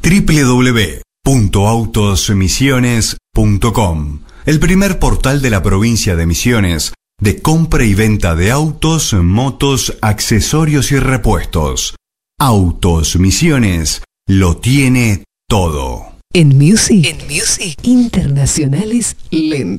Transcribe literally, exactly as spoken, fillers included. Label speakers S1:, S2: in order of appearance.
S1: doble u doble u doble u punto autos misiones punto com, el primer portal de la provincia de Misiones de compra y venta de autos, motos, accesorios y repuestos. Autos Misiones lo tiene todo.
S2: En Music, en Music Internacionales Lento.